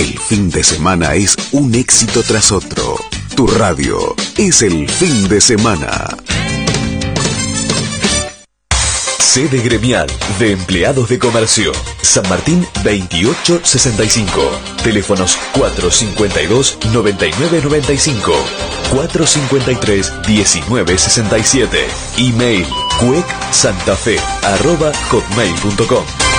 El fin de semana es un éxito tras otro. Tu radio es el fin de semana. Sede gremial de empleados de comercio. San Martín 2865. Teléfonos 452-9995. 453-1967. Email cuecsantafe@hotmail.com.